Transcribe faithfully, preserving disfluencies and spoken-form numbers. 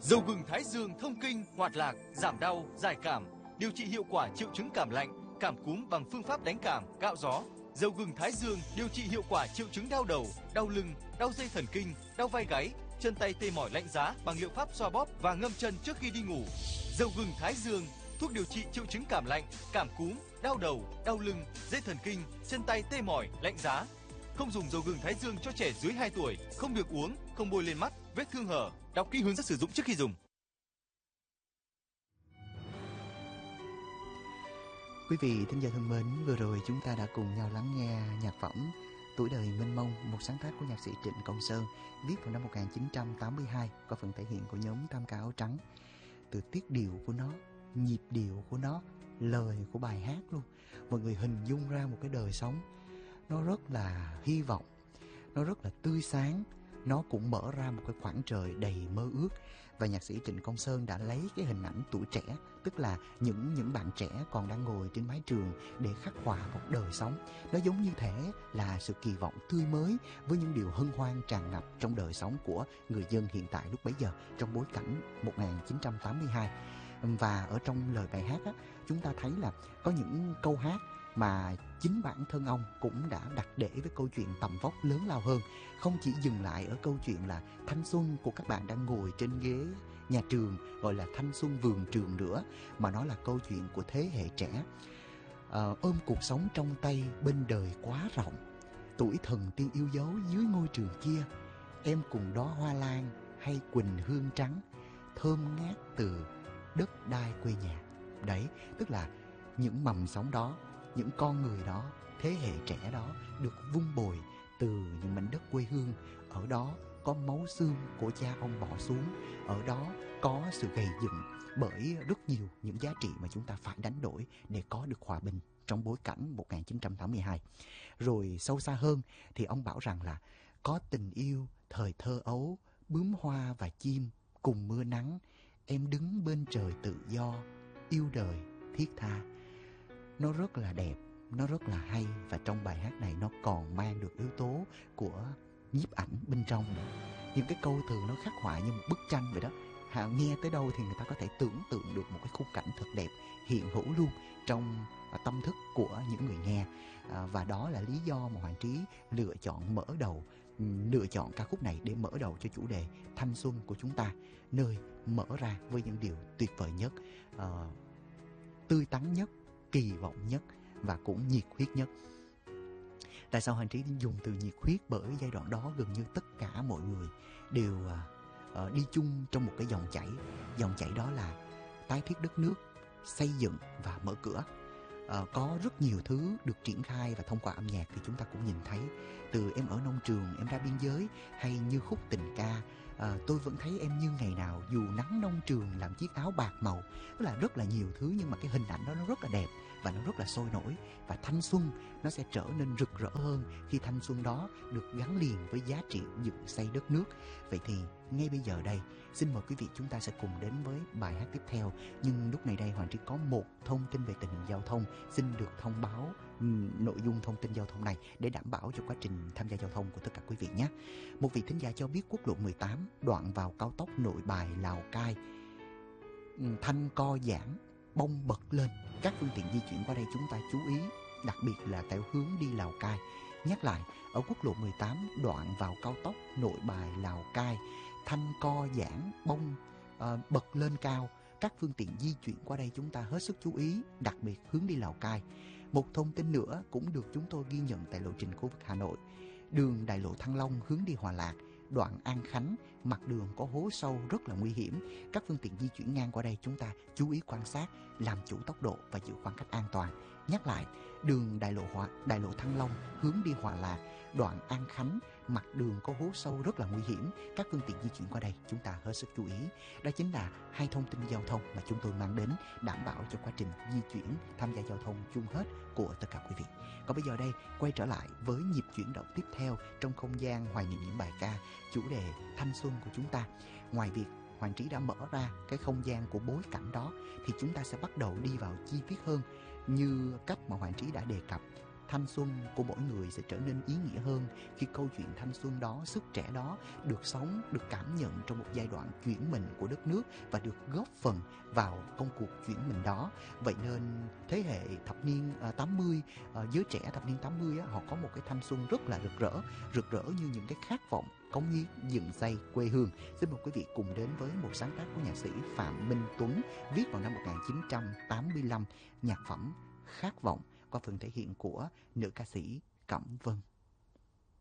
Dầu gừng Thái Dương thông kinh, hoạt lạc, giảm đau, giải cảm, điều trị hiệu quả triệu chứng cảm lạnh, cảm cúm bằng phương pháp đánh cảm, cạo gió. Dầu gừng Thái Dương điều trị hiệu quả triệu chứng đau đầu, đau lưng, đau dây thần kinh, đau vai gáy, chân tay tê mỏi lạnh giá bằng liệu pháp xoa bóp và ngâm chân trước khi đi ngủ. Dầu gừng Thái Dương, thuốc điều trị triệu chứng cảm lạnh, cảm cúm, đau đầu, đau lưng, dây thần kinh, chân tay tê mỏi, lạnh giá. Không dùng dầu gừng Thái Dương cho trẻ dưới hai tuổi, không được uống, không bôi lên mắt, vết thương hở. Đọc kỹ hướng dẫn sử dụng trước khi dùng. Quý vị thính giả thân mến, vừa rồi chúng ta đã cùng nhau lắng nghe nhạc phẩm Tuổi đời mênh mông, một sáng tác của nhạc sĩ Trịnh Công Sơn, viết vào năm một nghìn chín trăm tám mươi hai, có phần thể hiện của nhóm Tam Ca Áo Trắng. Từ tiết điệu của nó, nhịp điệu của nó, lời của bài hát luôn, mọi người hình dung ra một cái đời sống nó rất là hy vọng, nó rất là tươi sáng, nó cũng mở ra một cái khoảng trời đầy mơ ước. Và nhạc sĩ Trịnh Công Sơn đã lấy cái hình ảnh tuổi trẻ, tức là những những bạn trẻ còn đang ngồi trên mái trường, để khắc họa một đời sống. Nó giống như thể là sự kỳ vọng tươi mới với những điều hân hoan tràn ngập trong đời sống của người dân hiện tại lúc bấy giờ, trong bối cảnh một nghìn chín trăm tám mươi hai. Và ở trong lời bài hát á, chúng ta thấy là có những câu hát mà chính bản thân ông cũng đã đặt để với câu chuyện tầm vóc lớn lao hơn, không chỉ dừng lại ở câu chuyện là thanh xuân của các bạn đang ngồi trên ghế nhà trường, gọi là thanh xuân vườn trường nữa, mà nó là câu chuyện của thế hệ trẻ. À, ôm cuộc sống trong tay bên đời quá rộng, tuổi thần tiên yêu dấu dưới ngôi trường kia, em cùng đóa hoa lan hay quỳnh hương trắng, thơm ngát từ đất đai quê nhà. Đấy, tức là những mầm sống đó, những con người đó, thế hệ trẻ đó được vun bồi từ những mảnh đất quê hương. Ở đó có máu xương của cha ông bỏ xuống, ở đó có sự gầy dựng bởi rất nhiều những giá trị mà chúng ta phải đánh đổi để có được hòa bình trong bối cảnh một nghìn chín trăm tám mươi hai. Rồi sâu xa hơn thì ông bảo rằng là có tình yêu thời thơ ấu, bướm hoa và chim cùng mưa nắng, em đứng bên trời tự do, yêu đời thiết tha. Nó rất là đẹp, nó rất là hay, và trong bài hát này nó còn mang được yếu tố của nhiếp ảnh bên trong nữa. Những cái câu từ nó khắc họa như một bức tranh vậy đó. À, nghe tới đâu thì người ta có thể tưởng tượng được một cái khung cảnh thật đẹp hiện hữu luôn trong à, tâm thức của những người nghe. À, và đó là lý do mà Hoàng Trí lựa chọn mở đầu, lựa chọn ca khúc này để mở đầu cho chủ đề thanh xuân của chúng ta, nơi mở ra với những điều tuyệt vời nhất, à, tươi tắn nhất, kỳ vọng nhất và cũng nhiệt huyết nhất. Tại sao Hoàng Trí dùng từ nhiệt huyết? Bởi giai đoạn đó gần như tất cả mọi người đều uh, đi chung trong một cái dòng chảy. Dòng chảy đó là tái thiết đất nước, xây dựng và mở cửa. Uh, có rất nhiều thứ được triển khai, và thông qua âm nhạc thì chúng ta cũng nhìn thấy, từ Em ở nông trường, Em ra biên giới, hay như khúc tình ca À, Tôi vẫn thấy em như ngày nào, dù nắng nông trường làm chiếc áo bạc màu. Tức là rất là nhiều thứ, nhưng mà cái hình ảnh đó nó rất là đẹp và nó rất là sôi nổi. Và thanh xuân nó sẽ trở nên rực rỡ hơn khi thanh xuân đó được gắn liền với giá trị dựng xây đất nước. Vậy thì ngay bây giờ đây, xin mời quý vị chúng ta sẽ cùng đến với bài hát tiếp theo. Nhưng lúc này đây Hoàng Trí có một thông tin về tình hình giao thông xin được thông báo nội dung thông tin giao thông này để đảm bảo cho quá trình tham gia giao thông của tất cả quý vị nhé. Một vị thính giả cho biết quốc lộ mười tám đoạn vào cao tốc Nội Bài Lào Cai thanh co giãn, bông bật lên. Các phương tiện di chuyển qua đây chúng ta chú ý, đặc biệt là theo hướng đi Lào Cai. Nhắc lại, ở quốc lộ mười tám đoạn vào cao tốc Nội Bài Lào Cai thanh co giãn, bông uh, bật lên cao. Các phương tiện di chuyển qua đây chúng ta hết sức chú ý, đặc biệt hướng đi Lào Cai. Một thông tin nữa cũng được chúng tôi ghi nhận tại lộ trình khu vực Hà Nội. Đường đại lộ Thăng Long hướng đi Hòa Lạc, đoạn An Khánh, mặt đường có hố sâu rất là nguy hiểm. Các phương tiện di chuyển ngang qua đây chúng ta chú ý quan sát, làm chủ tốc độ và giữ khoảng cách an toàn. Nhắc lại, đường đại lộ Hòa, đại lộ Thăng Long hướng đi Hòa Lạc, đoạn An Khánh, mặt đường có hố sâu rất là nguy hiểm. Các phương tiện di chuyển qua đây chúng ta hết sức chú ý. Đó chính là hai thông tin giao thông mà chúng tôi mang đến, đảm bảo cho quá trình di chuyển, tham gia giao thông chung hết của tất cả quý vị. Còn bây giờ đây, quay trở lại với nhịp chuyển động tiếp theo trong không gian hoài niệm những bài ca chủ đề thanh xuân của chúng ta. Ngoài việc Hoàng Trí đã mở ra cái không gian của bối cảnh đó, thì chúng ta sẽ bắt đầu đi vào chi tiết hơn, như cách mà Hoàng Trí đã đề cập. thanh xuân của mỗi người sẽ trở nên ý nghĩa hơn khi câu chuyện thanh xuân đó, sức trẻ đó được sống, được cảm nhận trong một giai đoạn chuyển mình của đất nước và được góp phần vào công cuộc chuyển mình đó. Vậy nên thế hệ thập niên uh, tám mươi, uh, giới trẻ thập niên tám mươi á, họ có một cái thanh xuân rất là rực rỡ, rực rỡ như những cái khát vọng cống hiến dựng xây quê hương. Xin mời quý vị cùng đến với một sáng tác của nhạc sĩ Phạm Minh Tuấn viết vào năm một nghìn chín trăm tám mươi lăm, nhạc phẩm Khát vọng qua phần thể hiện của nữ ca sĩ Cẩm Vân.